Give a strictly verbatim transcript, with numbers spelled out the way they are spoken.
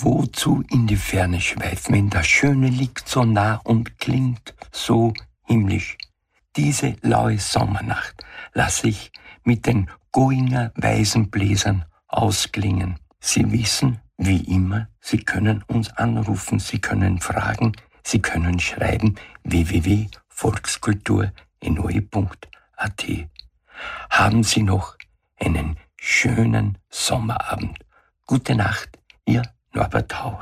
Wozu in die Ferne schweifen, wenn das Schöne liegt so nah und klingt so himmlisch? Diese laue Sommernacht lass ich mit den Goinger Weisenbläsern ausklingen. Sie wissen, wie immer, Sie können uns anrufen, Sie können fragen, Sie können schreiben w w w punkt volkskultur n o e punkt a t. Haben Sie noch einen schönen Sommerabend. Gute Nacht, Ihr Norbert Hauer.